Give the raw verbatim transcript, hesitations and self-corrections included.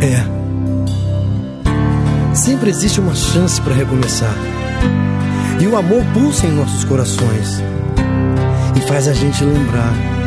É. Sempre existe uma chance para recomeçar. E o amor pulsa em nossos corações e faz a gente lembrar